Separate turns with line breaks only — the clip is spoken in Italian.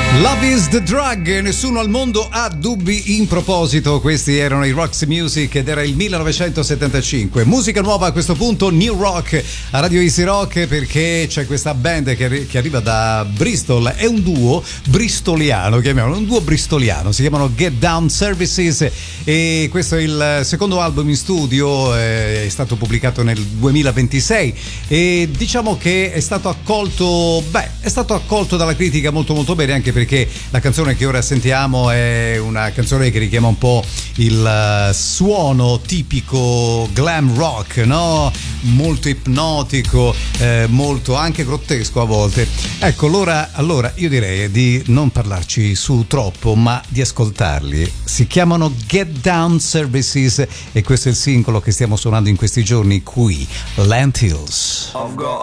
Love is the drug, nessuno al mondo ha dubbi in proposito. Questi erano i Roxy Music ed era il 1975. Musica nuova a questo punto, New Rock a Radio Easy Rock, perché c'è questa band che arriva da Bristol, è un duo bristoliano, chiamiamolo un duo bristoliano, si chiamano Get Down Services e questo è il secondo album in studio, è stato pubblicato nel 2026 e diciamo che è stato accolto dalla critica molto molto bene, anche perché la canzone che ora sentiamo è una canzone che richiama un po' il suono tipico glam rock, no? Molto ipnotico, molto anche grottesco a volte. Ecco, allora io direi di non parlarci su troppo, ma di ascoltarli. Si chiamano Get Down Services e questo è il singolo che stiamo suonando in questi giorni qui, Lentils.